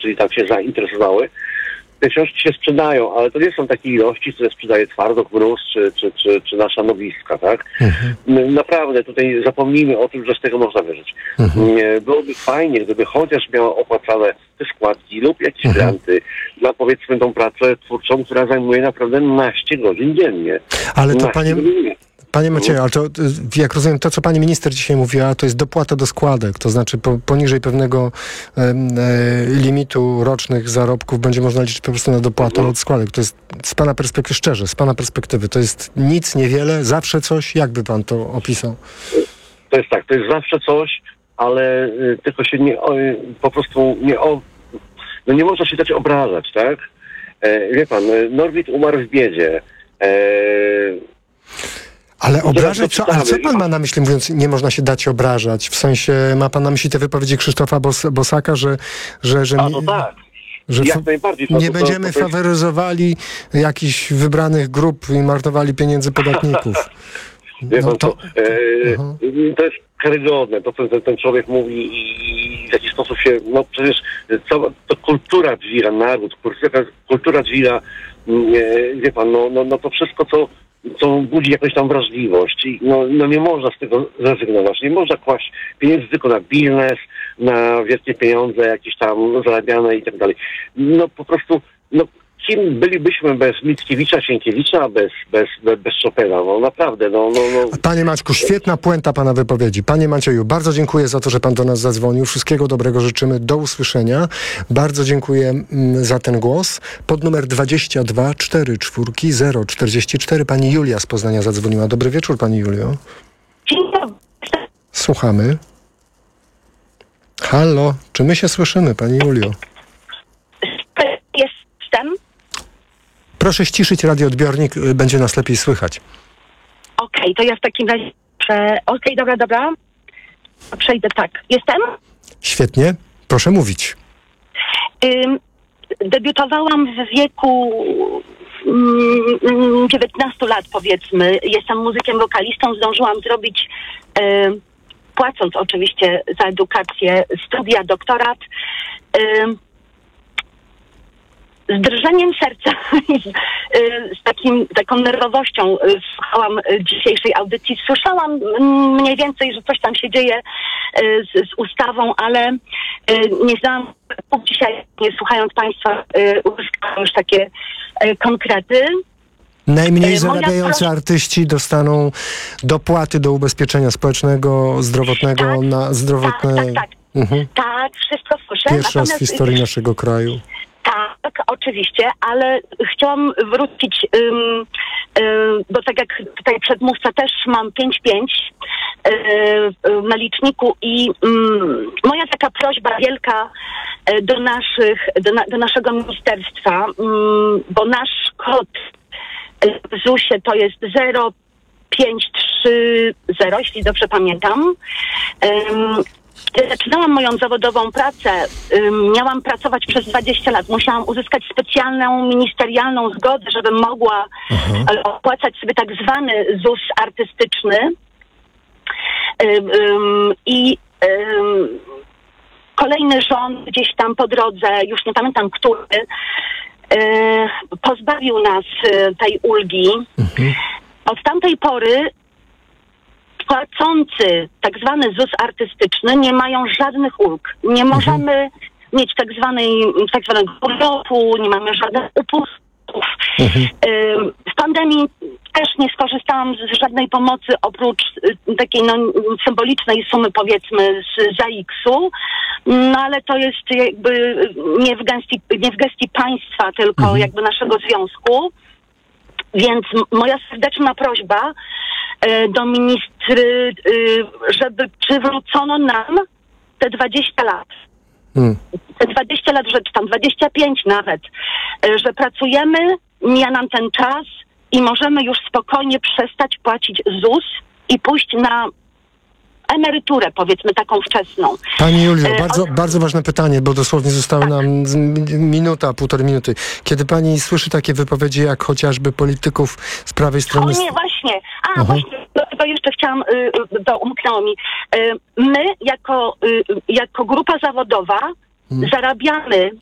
czyli tam się zainteresowały, te książki się sprzedają, ale to nie są takie ilości, które sprzedaje Twardok, Mróz czy nasza Nowiska, tak? Naprawdę tutaj zapomnijmy o tym, że z tego można wyżyć. Byłoby fajnie, gdyby chociaż miała opłacane te składki lub jakieś granty na, powiedzmy, tą pracę twórczą, która zajmuje naprawdę 12 godzin dziennie. Ale to Panie Macieju, ale to, jak rozumiem, to co pani minister dzisiaj mówiła, to jest dopłata do składek, to znaczy poniżej pewnego limitu rocznych zarobków będzie można liczyć po prostu na dopłatę od składek. To jest z pana perspektywy, szczerze, z pana perspektywy, to jest nic, niewiele, zawsze coś? Jak by pan to opisał? To jest tak, to jest zawsze coś, ale tylko się nie można się dać obrażać, tak? Wie pan, Norwid umarł w biedzie. Ale obrażać co? Ale co pan ma na myśli, mówiąc, nie można się dać obrażać? W sensie, ma pan na myśli te wypowiedzi Krzysztofa Bosaka, że tak. Że Jak najbardziej. nie będziemy faworyzowali jakichś wybranych grup i marnowali pieniędzy podatników. To jest karygodne, to co ten człowiek mówi i w jaki sposób się, przecież to kultura dźwiga naród, kultura dźwiga, wie pan, to wszystko, co budzi jakąś tam wrażliwość. I nie można z tego zrezygnować. Nie można kłaść pieniędzy tylko na biznes, na wielkie pieniądze jakieś tam zarabiane i tak dalej. Po prostu, kim bylibyśmy bez Mickiewicza, Sienkiewicza, bez Chopina? Naprawdę, Panie Maćku, świetna puenta pana wypowiedzi. Panie Macieju, bardzo dziękuję za to, że pan do nas zadzwonił. Wszystkiego dobrego życzymy. Do usłyszenia. Bardzo dziękuję za ten głos. Pod numer 22 44 044 pani Julia z Poznania zadzwoniła. Dobry wieczór, pani Julio. Dzień dobry. Słuchamy. Halo, czy my się słyszymy, pani Julio? Jestem. Proszę ściszyć radioodbiornik, będzie nas lepiej słychać. Okej, to ja w takim razie... dobra. Przejdę tak. Jestem? Świetnie. Proszę mówić. Debiutowałam w wieku 19 lat, powiedzmy. Jestem muzykiem, wokalistą. Zdążyłam zrobić, płacąc oczywiście za edukację, studia, doktorat. Z drżeniem serca i z taką nerwowością słuchałam dzisiejszej audycji. Słyszałam mniej więcej, że coś tam się dzieje z ustawą, ale nie znałam dzisiaj, nie słuchając państwa, uzyskałam już takie konkrety. Najmniej zarabiający artyści dostaną dopłaty do ubezpieczenia społecznego, zdrowotnego, tak, na zdrowotne... Tak. Tak, wszystko słyszę. Pierwszy raz w historii naszego kraju. Tak, oczywiście, ale chciałam wrócić, bo tak jak tutaj przedmówca też mam 5-5 na liczniku i moja taka prośba wielka do naszego ministerstwa, bo nasz kod w ZUS-ie to jest 0530, jeśli dobrze pamiętam. Kiedy zaczynałam moją zawodową pracę, miałam pracować przez 20 lat. Musiałam uzyskać specjalną ministerialną zgodę, żebym mogła opłacać sobie tak zwany ZUS artystyczny. Kolejny rząd gdzieś tam po drodze, już nie pamiętam który, pozbawił nas tej ulgi. Od tamtej pory płacący tak zwany ZUS artystyczny nie mają żadnych ulg. Nie możemy mieć tak zwanego urlopu, nie mamy żadnych upustów. W pandemii też nie skorzystałam z żadnej pomocy oprócz takiej symbolicznej sumy, powiedzmy, z ZAX-u, ale to jest jakby nie w gestii państwa, tylko jakby naszego związku. Więc moja serdeczna prośba do ministry, żeby przywrócono nam te 20 lat. Te 20 lat, czy tam 25 nawet, że pracujemy, mija nam ten czas i możemy już spokojnie przestać płacić ZUS i pójść na emeryturę, powiedzmy, taką wczesną. Pani Julio, bardzo ważne pytanie, bo dosłownie zostały nam minuta, półtorej minuty. Kiedy pani słyszy takie wypowiedzi, jak chociażby polityków z prawej strony... O nie, właśnie. Właśnie, to jeszcze chciałam, to umknęło mi. My, jako grupa zawodowa, zarabiamy